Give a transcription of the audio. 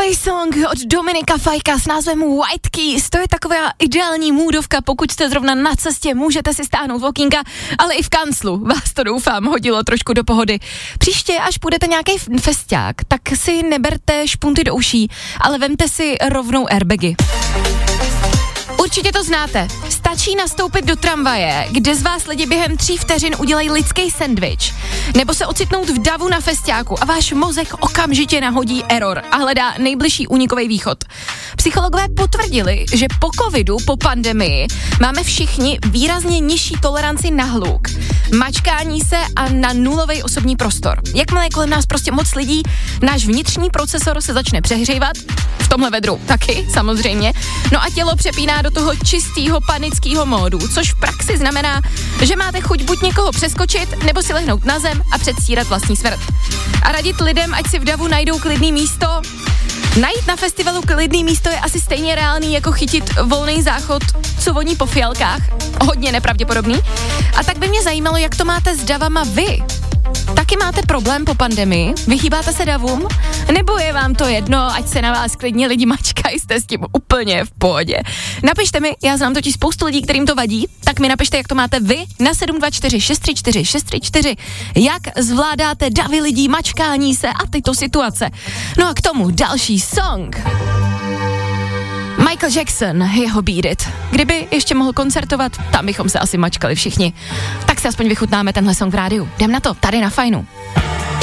Nový song od Dominika Fajka s názvem White Keys, to je taková ideální můdovka, pokud jste zrovna na cestě, můžete si stáhnout okýnka, ale i v kanclu, vás to doufám hodilo trošku do pohody. Příště, až půjdete nějaký festiák, tak si neberte špunty do uší, ale vemte si rovnou airbagy. Určitě to znáte. Stačí nastoupit do tramvaje, kde z vás lidi během 3 vteřin udělají lidský sendvič, nebo se ocitnout v davu na festiáku a váš mozek okamžitě nahodí error a hledá nejbližší únikový východ. Psychologové potvrdili, že po covidu, po pandemii, máme všichni výrazně nižší toleranci na hluk, mačkání se a na nulový osobní prostor. Jakmile je kolem nás prostě moc lidí, náš vnitřní procesor se začne přehřívat, v tomhle vedru taky, samozřejmě, no a tělo přepíná do toho čistého panického módu, což v praxi znamená, že máte chuť buď někoho přeskočit, nebo si lehnout na zem a předstírat vlastní smrt. A radit lidem, ať si v davu najdou klidný místo. Najít na festivalu klidný místo je asi stejně reálný, jako chytit volný záchod, co voní po fialkách. Hodně nepravděpodobný. A tak by mě zajímalo, jak to máte s davama vy. Taky máte problém po pandemii? Vyhýbáte se davům? Nebo je vám to jedno, ať se na vás klidně lidi mačkají, jste s tím úplně v pohodě? Napište mi, já znám totiž spoustu lidí, kterým to vadí, tak mi napište, jak to máte vy na 724 634 634. Jak zvládáte davy lidí, mačkání se a tyto situace? No a k tomu další song. Michael Jackson, jeho Beat It. Kdyby ještě mohl koncertovat, tam bychom se asi mačkali všichni. Tak si aspoň vychutnáme tenhle song v rádiu. Jdem na to, tady na Fajnu.